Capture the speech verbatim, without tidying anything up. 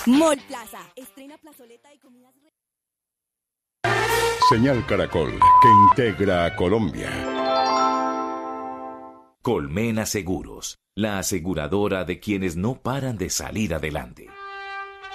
Mall Plaza. Estrena plazoleta y comidas. Señal Caracol, que integra a Colombia. Colmena Seguros, la aseguradora de quienes no paran de salir adelante.